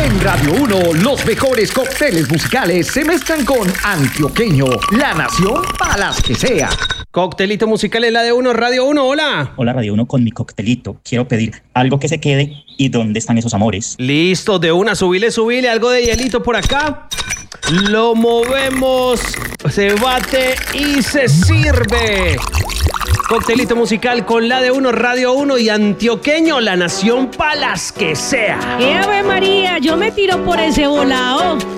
En Radio 1, los mejores cócteles musicales se mezclan con Antioqueño, la nación para las que sea. Coctelito musical en la de uno, Radio 1, hola. Hola Radio 1, con mi coctelito. Quiero pedir algo que se quede y ¿dónde están esos amores? Listo, de una, subile, algo de hielito por acá. Lo movemos, se bate y se sirve. Coctelito musical con la de uno, Radio 1 y Antioqueño, la nación para las que sea. ¡Ave María! Yo me tiro por ese volado.